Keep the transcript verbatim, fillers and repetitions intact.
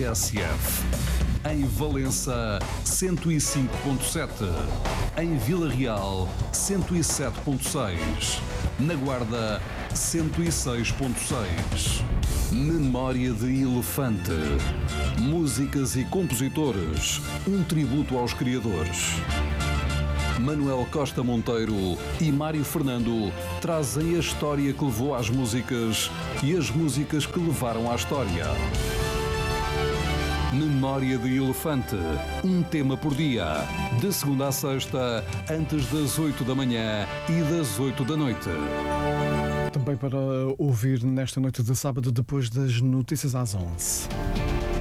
S F. Em Valença, cento e cinco ponto sete. Em Vila Real, cento e sete ponto seis. Na Guarda, cento e seis ponto seis. Memória de Elefante. Músicas e compositores. Um tributo aos criadores. Manuel Costa Monteiro e Mário Fernando trazem a história que levou às músicas e as músicas que levaram à história. Memória de Elefante. Um tema por dia. De segunda a sexta, antes das oito da manhã e das oito da noite. Também para ouvir nesta noite de sábado, depois das notícias às onze.